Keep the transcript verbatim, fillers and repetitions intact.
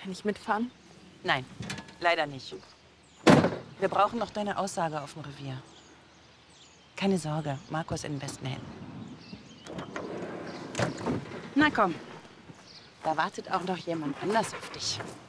Kann ich mitfahren? Nein, leider nicht. Wir brauchen noch deine Aussage auf dem Revier. Keine Sorge, Marco ist in den besten Händen. Na komm. Da wartet auch noch jemand anders auf dich.